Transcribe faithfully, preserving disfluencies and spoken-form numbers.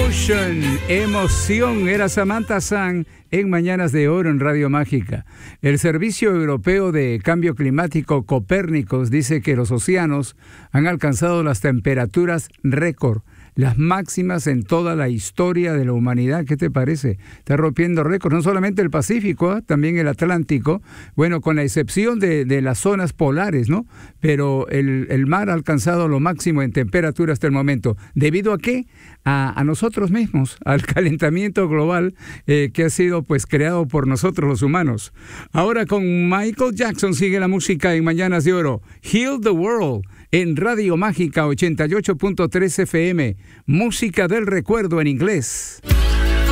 Emotion, emoción, era Samantha Sang en Mañanas de Oro en Radio Mágica. El Servicio Europeo de Cambio Climático Copérnicos dice que los océanos han alcanzado las temperaturas récord, las máximas en toda la historia de la humanidad. ¿Qué te parece? Está rompiendo récords, no solamente el Pacífico, ¿eh? También el Atlántico, bueno, con la excepción de, de las zonas polares, ¿no? Pero el, el mar ha alcanzado lo máximo en temperatura hasta el momento. ¿Debido a qué? A, a nosotros mismos, al calentamiento global eh, que ha sido pues creado por nosotros los humanos. Ahora con Michael Jackson sigue la música en Mañanas de Oro. Heal the World en Radio Mágica ochenta y ocho punto tres F M. Música del recuerdo en inglés.